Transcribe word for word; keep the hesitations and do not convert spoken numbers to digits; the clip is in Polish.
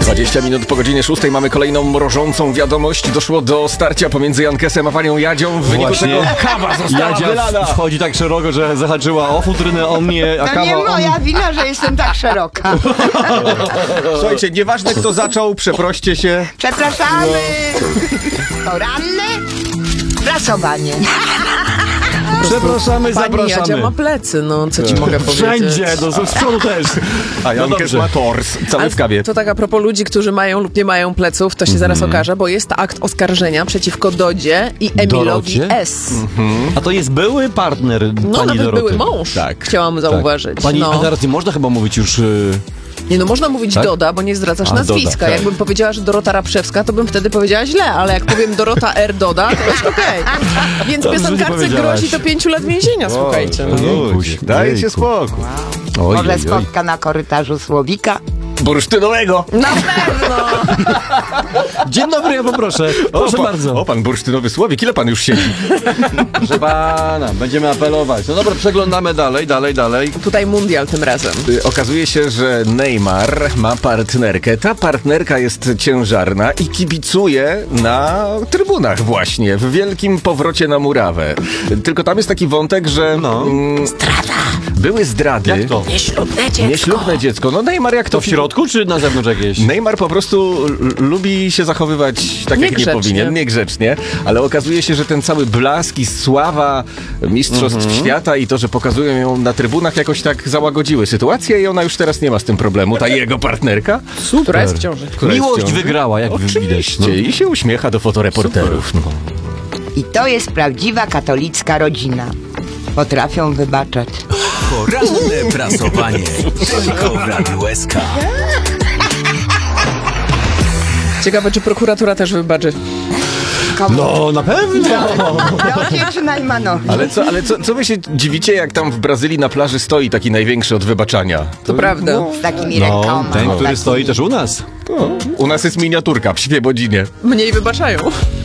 dwadzieścia minut po godzinie szóstej mamy kolejną mrożącą wiadomość. Doszło do starcia pomiędzy Jankesem a panią Jadzią. W wyniku Właśnie. tego kawa została Jadzia wylana. wchodzi tak szeroko, że zahaczyła o futrynę, o mnie, a To kawa nie o moja mnie. wina, że jestem tak szeroka. Słuchajcie, nieważne kto zaczął, przeproście się. Przepraszamy. Poranne prasowanie. Przepraszamy, Pani Jadzia zapraszamy. ma plecy, no co ci mogę powiedzieć. Wszędzie, no, z przodu też. A No Jankes dobrze. ma tors, cały w kawie. To tak a propos ludzi, którzy mają lub nie mają pleców, to się zaraz okaże, bo jest akt oskarżenia przeciwko Dodzie i Emilowi Dorocie? S. A to jest były partner No pani nawet Doroty. były mąż, Tak, chciałam zauważyć. Pani, no. a teraz nie można chyba mówić już... y, Nie no, można mówić Tak? Doda, bo nie zdradzasz A, nazwiska. Doda, tak. Jakbym powiedziała, że Dorota Rapszewska, to bym wtedy powiedziała źle, ale jak powiem Dorota R. Doda, to jest okej. Więc Dobrze, że piosenkarce nie powiedziałaś. grozi to pięciu lat więzienia, słuchajcie. No. Jejkuś, Dajcie jejku. spokój. Oj, Może oj, oj. spotka na korytarzu Słowika. Bursztynowego. Na pewno! Dzień dobry, ja poproszę. Proszę o, bardzo. O, pan bursztynowy Słowik, ile pan już siedzi? Proszę pana, będziemy apelować. No dobra, przeglądamy dalej, dalej, dalej. Tutaj mundial tym razem. Y, Okazuje się, że Neymar ma partnerkę. Ta partnerka jest ciężarna i kibicuje na trybunach właśnie, w wielkim powrocie na murawę. Tylko tam jest taki wątek, że No. mm, były zdrady. Jak to? Nieślubne dziecko. Nieślubne dziecko. No Neymar jak to... To w środku, czy na zewnątrz jakieś? Neymar po prostu l- lubi się zachowywać tak, jak nie Niegrzecznie. powinien, niegrzecznie, ale okazuje się, że ten cały blask i sława mistrzostw Mhm. świata i to, że pokazują ją na trybunach, jakoś tak załagodziły sytuację i ona już teraz nie ma z tym problemu, ta jego partnerka. Super. Która jest w ciąży. która jest w Miłość ciąży. wygrała, jak widać. Oczywiście. I się uśmiecha do fotoreporterów. No. I to jest prawdziwa katolicka rodzina. Potrafią wybaczać. Poranne prasowanie. Tylko w Radiu S K. Ciekawe, czy prokuratura też wybaczy. No, na pewno. Dodzie czy Najmanowi? Ale, co, ale co, co wy się dziwicie, jak tam w Brazylii na plaży stoi taki największy od wybaczania? To prawda. Z takimi No, rękoma. ten, który takimi. stoi też u nas. U nas jest miniaturka w Świebodzinie. Mniej wybaczają.